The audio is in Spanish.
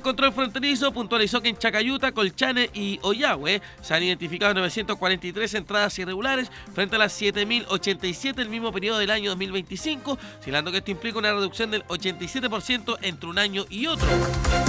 control fronterizo puntualizó que en Chacayuta, Colchane y Ollagüe se han identificado 943 entradas irregulares frente a las 7.087 el mismo periodo del año 2025, señalando que esto implica una reducción del 87% entre un año y otro.